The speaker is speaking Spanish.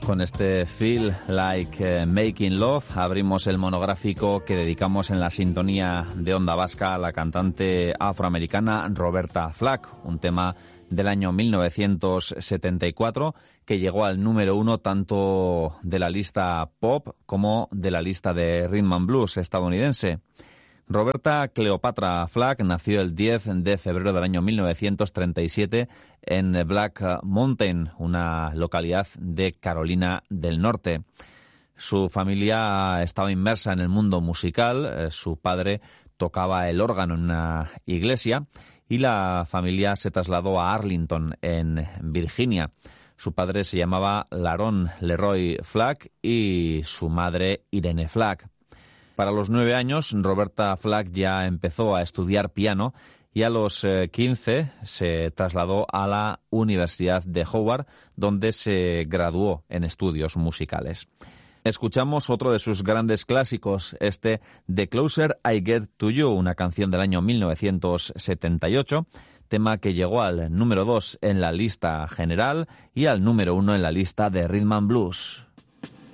Con este Feel Like Making Love abrimos el monográfico que dedicamos en la sintonía de Onda Vasca a la cantante afroamericana Roberta Flack, un tema del año 1974 que llegó al número 1 tanto de la lista pop como de la lista de rhythm and blues estadounidense. Roberta Cleopatra Flack nació el 10 de febrero del año 1937 en Black Mountain, una localidad de Carolina del Norte. Su familia estaba inmersa en el mundo musical, su padre tocaba el órgano en una iglesia y la familia se trasladó a Arlington, en Virginia. Su padre se llamaba Laron Leroy Flack y su madre Irene Flack. Para los 9 años, Roberta Flack ya empezó a estudiar piano y a los 15 se trasladó a la Universidad de Howard, donde se graduó en estudios musicales. Escuchamos otro de sus grandes clásicos, The Closer I Get to You, una canción del año 1978, tema que llegó al número 2 en la lista general y al número 1 en la lista de Rhythm and Blues.